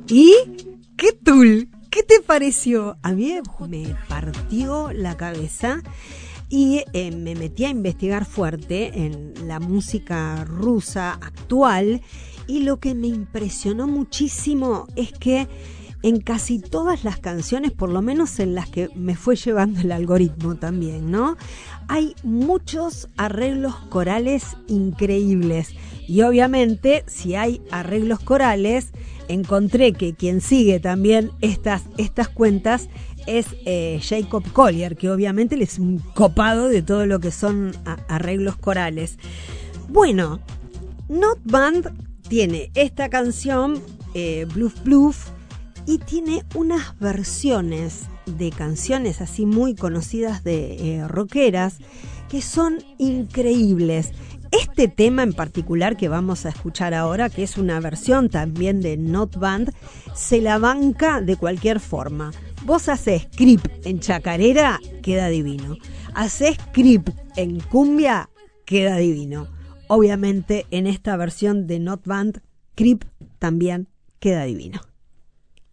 ¿Y qué tul? ¿Qué te pareció? A mí me partió la cabeza y me metí a investigar fuerte en la música rusa actual, y lo que me impresionó muchísimo es que en casi todas las canciones, por lo menos en las que me fue llevando el algoritmo también, ¿no? Hay muchos arreglos corales increíbles. Y obviamente, si hay arreglos corales, encontré que quien sigue también estas cuentas es Jacob Collier, que obviamente él es un copado de todo lo que son arreglos corales. Bueno, Not Band tiene esta canción, Bluff Bluff, y tiene unas versiones de canciones así muy conocidas de rockeras que son increíbles. Este tema en particular que vamos a escuchar ahora, que es una versión también de Not Band, se la banca de cualquier forma. Vos hacés creep en chacarera, queda divino. Hacés creep en cumbia, queda divino. Obviamente en esta versión de Not Band, creep también queda divino.